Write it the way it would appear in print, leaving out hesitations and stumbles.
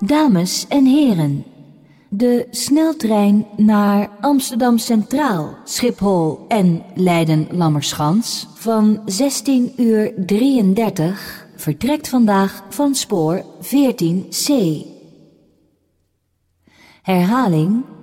Dames en heren, de sneltrein naar Amsterdam Centraal, Schiphol en Leiden-Lammerschans van 16:33 vertrekt vandaag van spoor 14C. Herhaling,